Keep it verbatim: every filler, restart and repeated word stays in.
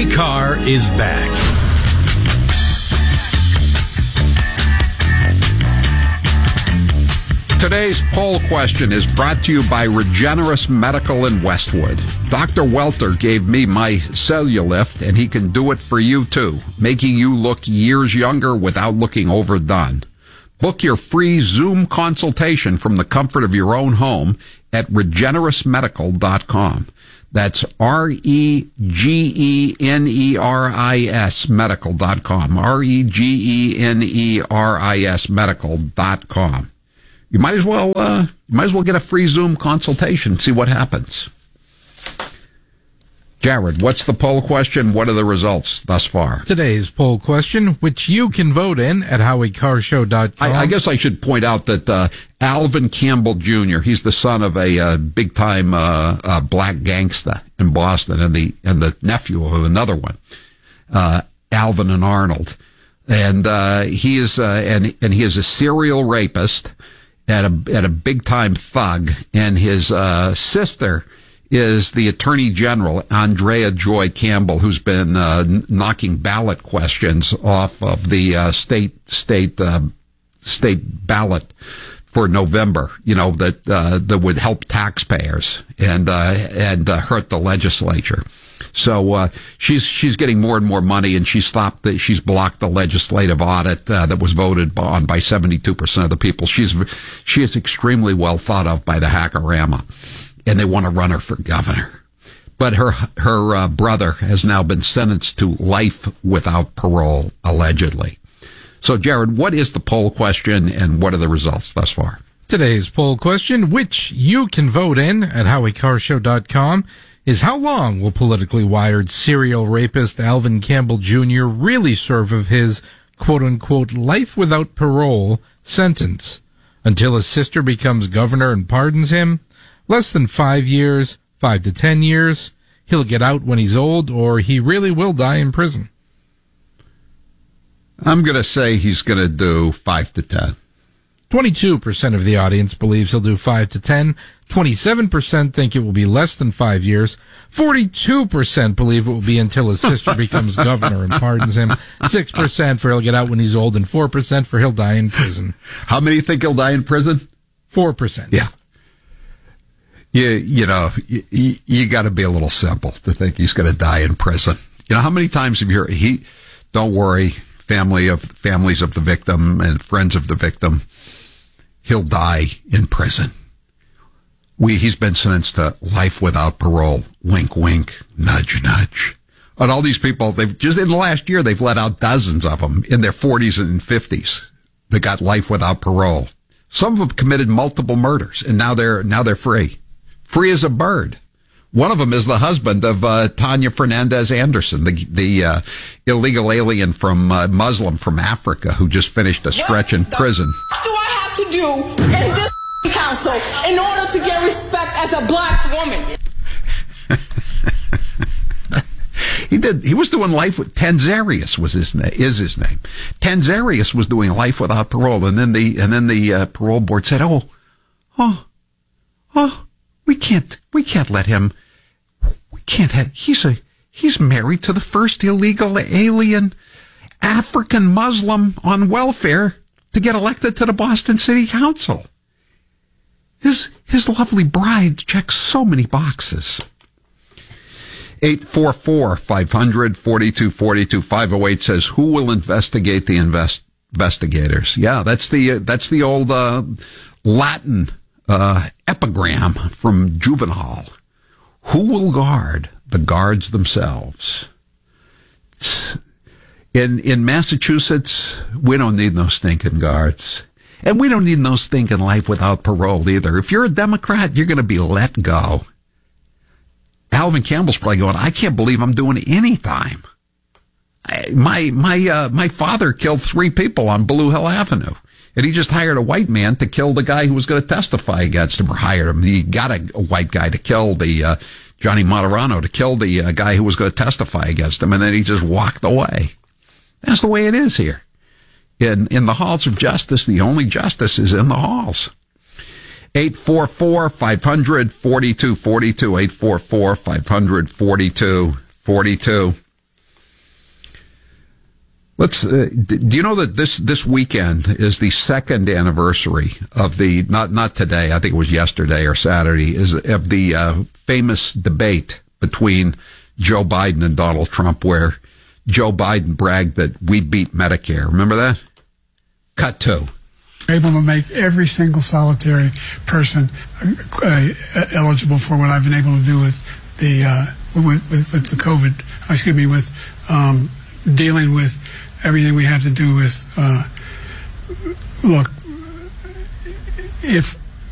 Howie Carr is back. Today's poll question is brought to you by Regeneris Medical in Westwood. Doctor Welter gave me my Cellulift, and he can do it for you too, making you look years younger without looking overdone. Book your free Zoom consultation from the comfort of your own home at regeneris medical dot com. That's R E G E N E R I S medical dot com. R E G E N E R I S medical dot com. You might as well, uh, you might as well get a free Zoom consultation, see what happens. Jared, what's the poll question? What are the results thus far? Today's poll question, which you can vote in at howie carr show dot com. I, I guess I should point out that uh, Alvin Campbell Junior, he's the son of a uh, big-time uh, uh, black gangster in Boston, and the and the nephew of another one, uh, Alvin and Arnold, and uh, he is uh, and and he is a serial rapist. At a at a big time thug, and his uh, sister is the Attorney General Andrea Joy Campbell, who's been uh, knocking ballot questions off of the uh, state state uh, state ballot for November. You know that uh, that would help taxpayers and uh, and uh, hurt the legislature. So uh, she's she's getting more and more money, and she stopped the, she's blocked the legislative audit uh, that was voted on by seventy-two percent of the people. She's she is extremely well thought of by the Hackorama, and they want to run her for governor. But her her uh, brother has now been sentenced to life without parole, allegedly. So, Jared, what is the poll question, and what are the results thus far? Today's poll question, which you can vote in at howie carr show dot com, is how long will politically wired serial rapist Alvin Campbell Junior really serve of his quote-unquote life without parole sentence? Until his sister becomes governor and pardons him? Less than five years, five to ten years? He'll get out when he's old, or he really will die in prison? I'm going to say he's going to do five to ten. twenty-two percent of the audience believes he'll do five to ten. twenty-seven percent think it will be less than five years. forty-two percent believe it will be until his sister becomes governor and pardons him. six percent for he'll get out when he's old, and four percent for he'll die in prison. How many think he'll die in prison? four percent. Yeah. You, you know, you, you got to be a little simple to think he's going to die in prison. You know, how many times have you heard, he, don't worry, family of, families of the victim and friends of the victim, he'll die in prison. We, he's been sentenced to life without parole. Wink, wink, nudge, nudge. And all these people, they've just in the last year, they've let out dozens of them in their forties and fifties that got life without parole. Some of them committed multiple murders, and now they're now they're free, free as a bird. One of them is the husband of uh, Tanya Fernandez Anderson, the the uh, illegal alien from uh, Muslim from Africa who just finished a stretch in prison. What do I have to do in this council in order to get respect as a black woman? He did. He was doing life with Tanzarius was his name. Is his name? Tanzarius was doing life without parole, and then the and then the uh, parole board said, "Oh, oh, oh, we can't, we can't let him. We can't have. He's a he's married to the first illegal alien African Muslim on welfare to get elected to the Boston City Council. His his lovely bride checks so many boxes." eight four four, five hundred, forty-two forty-two. five oh eight says, who will investigate the invest- investigators? Yeah, that's the, uh, that's the old, uh, Latin, uh, epigram from Juvenal. Who will guard the guards themselves? In, in Massachusetts, we don't need no stinking guards. And we don't need no stinking life without parole either. If you're a Democrat, you're going to be let go. Alvin Campbell's probably going, I can't believe I'm doing any time. I, my my uh, my father killed three people on Blue Hill Avenue, and he just hired a white man to kill the guy who was going to testify against him, or hired him. He got a, a white guy to kill the uh, Johnny Moderano to kill the uh, guy who was going to testify against him, and then he just walked away. That's the way it is here. In in the halls of justice, the only justice is in the halls. eight four four, five hundred, forty-two forty-two, eight four four, five hundred, forty-two forty-two. Let's. Uh, do you know that this this weekend is the second anniversary of the not not today? I think it was yesterday or Saturday. Is of the uh, famous debate between Joe Biden and Donald Trump, where Joe Biden bragged that we beat Medicare. Remember that? Cut two. Able to make every single solitary person uh, eligible for what I've been able to do with the uh, with, with with the COVID. Excuse me, with um, dealing with everything we have to do with. Uh, look, if